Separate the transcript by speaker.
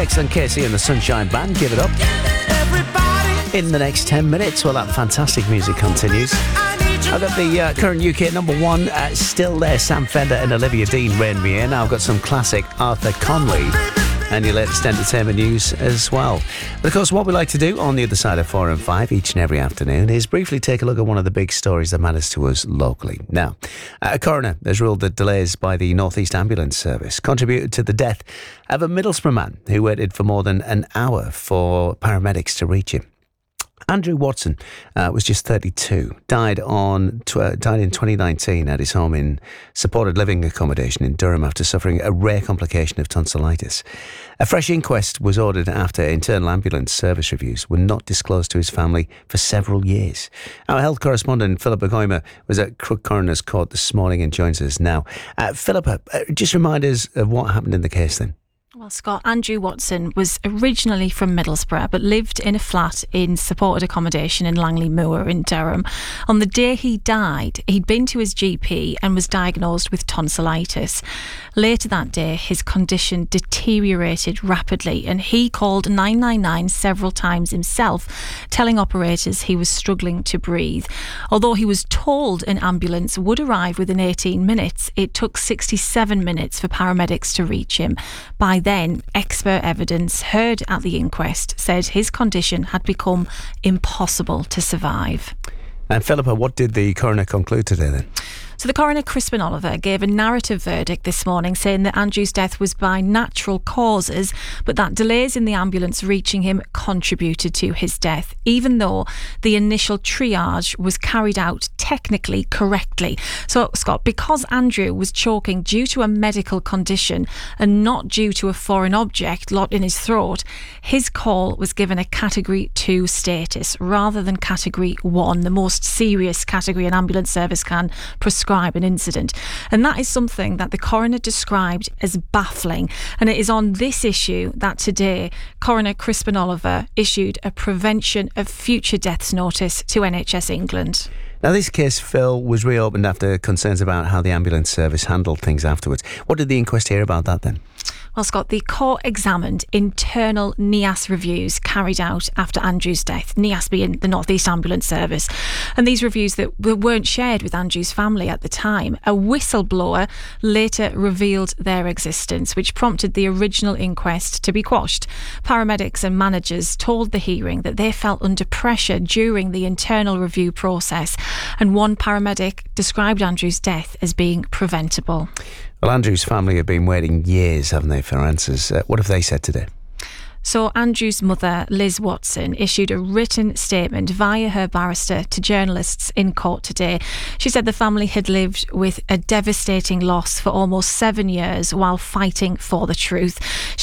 Speaker 1: excellent Casey and the Sunshine Band. Give it up. In the next 10 minutes, well, that fantastic music continues. I've got the current UK number one still there, Sam Fender and Olivia Dean, Rain Me In. I've got some classic Arthur Conley and your latest entertainment news as well. But of course, what we like to do on the other side of 4 and 5 each and every afternoon is briefly take a look at one of the big stories that matters to us locally. Now, a coroner has ruled that delays by the North East Ambulance Service contributed to the death of a Middlesbrough man who waited for more than an hour for paramedics to reach him. Andrew Watson was just 32, died in 2019 at his home in supported living accommodation in Durham after suffering a rare complication of tonsillitis. A fresh inquest was ordered after internal ambulance service reviews were not disclosed to his family for several years. Our health correspondent Philippa Goymer was at Crook Coroner's Court this morning and joins us now. Philippa, just remind us of what happened in the case then.
Speaker 2: Well, Scott, Andrew Watson was originally from Middlesbrough but lived in a flat in supported accommodation in Langley Moor in Durham. On the day he died, he'd been to his GP and was diagnosed with tonsillitis. Later that day, his condition deteriorated rapidly and he called 999 several times himself, telling operators he was struggling to breathe. Although he was told an ambulance would arrive within 18 minutes, it took 67 minutes for paramedics to reach him. By then, expert evidence heard at the inquest said his condition had become impossible to survive.
Speaker 1: And Philippa, what did the coroner conclude today then?
Speaker 2: So the coroner, Crispin Oliver, gave a narrative verdict this morning saying that Andrew's death was by natural causes, but that delays in the ambulance reaching him contributed to his death, even though the initial triage was carried out technically correctly. So, Scott, because Andrew was choking due to a medical condition and not due to a foreign object locked in his throat, his call was given a Category 2 status rather than Category 1, the most serious category an ambulance service can prescribe an incident. And that is something that the coroner described as baffling. And it is on this issue that today Coroner Crispin Oliver issued a prevention of future deaths notice to NHS England.
Speaker 1: Now, this case, Phil, was reopened after concerns about how the ambulance service handled things afterwards. What did the inquest hear about that then?
Speaker 2: Well, Scott, the court examined internal NIAS reviews carried out after Andrew's death, NIAS being the North East Ambulance Service, and these reviews that weren't shared with Andrew's family at the time. A whistleblower later revealed their existence, which prompted the original inquest to be quashed. Paramedics and managers told the hearing that they felt under pressure during the internal review process, and one paramedic described Andrew's death as being preventable.
Speaker 1: Well, Andrew's family have been waiting years, haven't they, for answers? What have they said today?
Speaker 2: So Andrew's mother, Liz Watson, issued a written statement via her barrister to journalists in court today. She said the family had lived with a devastating loss for almost 7 years while fighting for the truth.